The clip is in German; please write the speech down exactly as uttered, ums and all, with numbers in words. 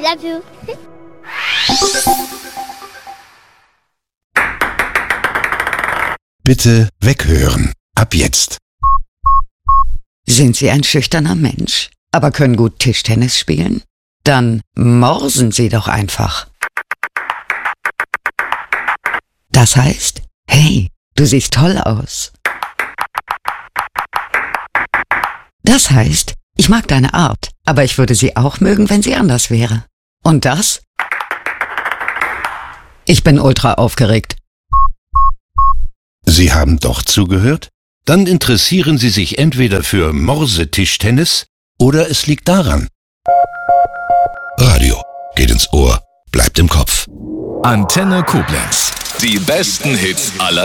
love you. Bitte weghören. Ab jetzt. Sind Sie ein schüchterner Mensch, aber können gut Tischtennis spielen? Dann morsen Sie doch einfach. Das heißt, hey, du siehst toll aus. Das heißt, ich mag deine Art, aber ich würde sie auch mögen, wenn sie anders wäre. Und das? Ich bin ultra aufgeregt. Sie haben doch zugehört? Dann interessieren Sie sich entweder für Morsetischtennis oder es liegt daran. Radio geht ins Ohr, bleibt im Kopf. Antenne Koblenz. Die besten Hits aller